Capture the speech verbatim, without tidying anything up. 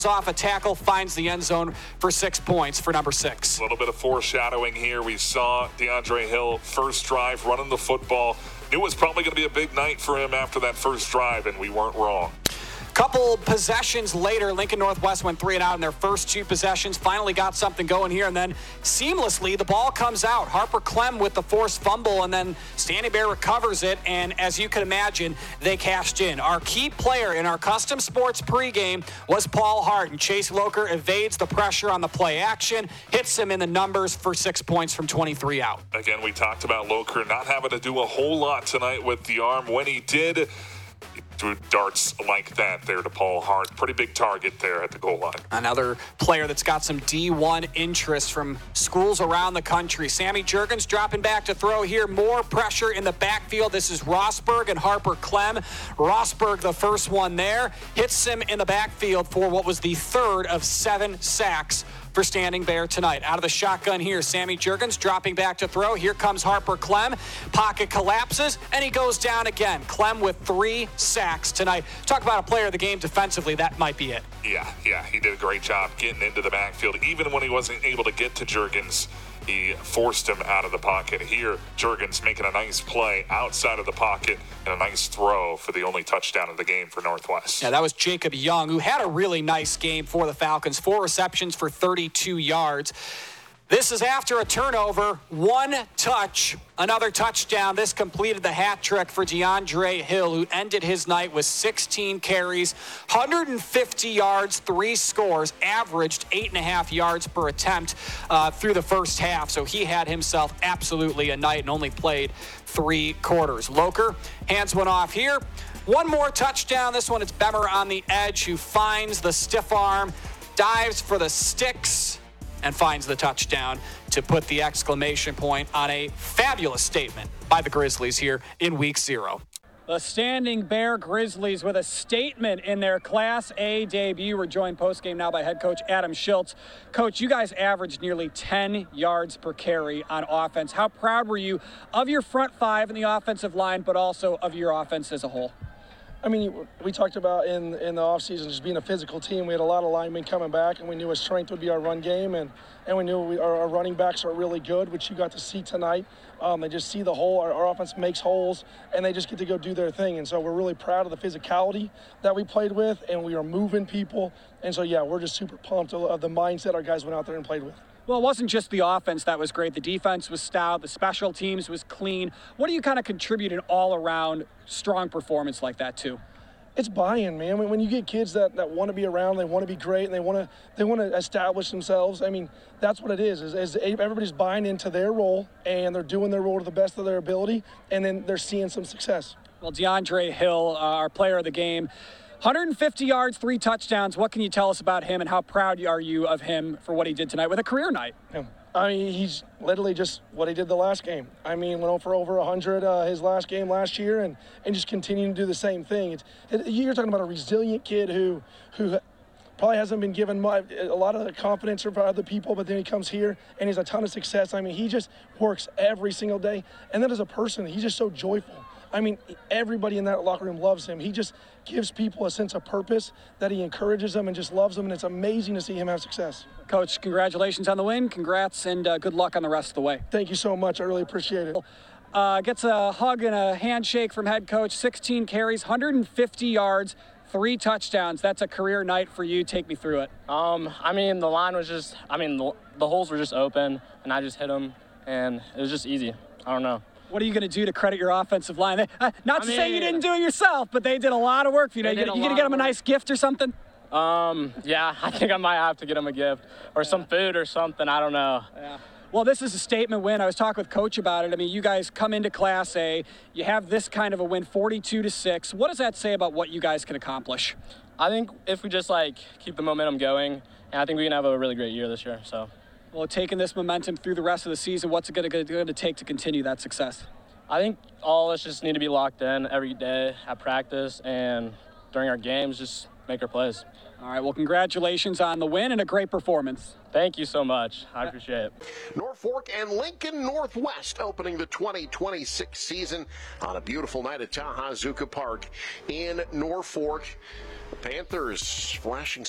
off a tackle, finds the end zone for six points for number six. A little bit of foreshadowing here. We saw DeAndre Hill, first drive, running the football. Knew it was probably going to be a big night for him after that first drive, and we weren't wrong. Couple possessions later, Lincoln Northwest went three and out in their first two possessions, finally got something going here, and then seamlessly the ball comes out. Harper Clem with the forced fumble, and then Standing Bear recovers it, and as you can imagine, they cashed in. Our key player in our custom sports pregame was Paul Hart, and Chase Loker evades the pressure on the play action, hits him in the numbers for six points from twenty-three out. Again, we talked about Loker not having to do a whole lot tonight with the arm. When he did, threw darts like that there to Paul Hart. Pretty big target there at the goal line. Another player that's got some D one interest from schools around the country. Sammy Jurgens dropping back to throw here. More pressure in the backfield. This is Rosberg and Harper Clem. Rosberg, the first one there, hits him in the backfield for what was the third of seven sacks for Standing Bear tonight. Out of the shotgun here, Sammy Jurgens dropping back to throw. Here comes Harper Clem. Pocket collapses, and he goes down again. Clem with three sacks tonight. Talk about a player of the game defensively. That might be it. Yeah, yeah, he did a great job getting into the backfield. Even when he wasn't able to get to Jurgens, he forced him out of the pocket. Here, Jurgens making a nice play outside of the pocket and a nice throw for the only touchdown of the game for Northwest. Yeah, that was Jacob Young, who had a really nice game for the Falcons. Four receptions for thirty-two yards. This is after a turnover, one touch, another touchdown. This completed the hat trick for DeAndre Hill, who ended his night with sixteen carries, one hundred fifty yards, three scores, averaged eight and a half yards per attempt uh, through the first half. So he had himself absolutely a night and only played three quarters. Loker hands one off here. One more touchdown. This one, it's Bemer on the edge, who finds the stiff arm, dives for the sticks, and finds the touchdown to put the exclamation point on a fabulous statement by the Grizzlies here in week zero. The Standing Bear Grizzlies with a statement in their Class A debut. We're joined postgame now by head coach Adam Schultz. Coach, you guys averaged nearly ten yards per carry on offense. How proud were you of your front five in the offensive line, but also of your offense as a whole? I mean, we talked about in in the offseason just being a physical team. We had a lot of linemen coming back, and we knew a strength would be our run game, and, and we knew we, our, our running backs are really good, which you got to see tonight. Um, they just see the hole. Our, our offense makes holes, and they just get to go do their thing. And so we're really proud of the physicality that we played with, and we are moving people. And so, yeah, we're just super pumped of the mindset our guys went out there and played with. Well, it wasn't just the offense that was great. The defense was stout. The special teams was clean. What do you kind of contribute an all-around strong performance like that to? It's buy-in, man. When, when you get kids that, that want to be around, they want to be great, and they want to they want to establish themselves. I mean, that's what it is, is, is everybody's buying into their role, and they're doing their role to the best of their ability, and then they're seeing some success. Well, DeAndre Hill, uh, our player of the game, one hundred fifty yards, three touchdowns. What can you tell us about him, and how proud are you of him for what he did tonight with a career night? Yeah. I mean, he's literally just what he did the last game. I mean, went for over one hundred uh, his last game last year, and, and just continuing to do the same thing. It's, it, you're talking about a resilient kid who who probably hasn't been given much, a lot of confidence from other people, but then he comes here and he's a ton of success. I mean, he just works every single day. And then as a person, he's just so joyful. I mean, everybody in that locker room loves him. He just gives people a sense of purpose, that he encourages them and just loves them, and it's amazing to see him have success. Coach, congratulations on the win. Congrats, and uh, good luck on the rest of the way. Thank you so much. I really appreciate it. Uh, gets a hug and a handshake from head coach, sixteen carries, one hundred fifty yards, three touchdowns. That's a career night for you. Take me through it. Um, I mean, the line was just, I mean, the, the holes were just open, and I just hit them, and it was just easy. I don't know. What are you going to do to credit your offensive line? They, uh, not I to mean, say you didn't do it yourself, but they did a lot of work for you. Know, you going to get them a nice gift or something? Um, yeah, I think I might have to get them a gift or yeah. some food or something. I don't know. Yeah. Well, this is a statement win. I was talking with Coach about it. I mean, you guys come into Class A. You have this kind of a win, forty-two to six. What does that say about what you guys can accomplish? I think if we just, like, keep the momentum going, and I think we can have a really great year this year. So, well, taking this momentum through the rest of the season, what's it going to take to continue that success? I think all of us just need to be locked in every day at practice and during our games, just make our plays. All right, well, congratulations on the win and a great performance. Thank you so much. I appreciate it. Norfolk and Lincoln Northwest opening the twenty twenty-six season on a beautiful night at Tahazuka Park in Norfolk. The Panthers flashing